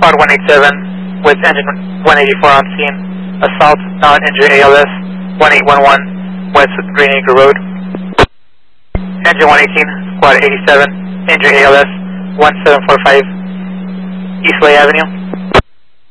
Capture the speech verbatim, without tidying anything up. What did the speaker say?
Squad one eighty-seven with engine one eighty-four on scene. Assault, non-injury A L S one eight one one West Green Acre Road. Engine one eighteen, Squad eighty-seven, injury A L S one seven four five East Lay Avenue.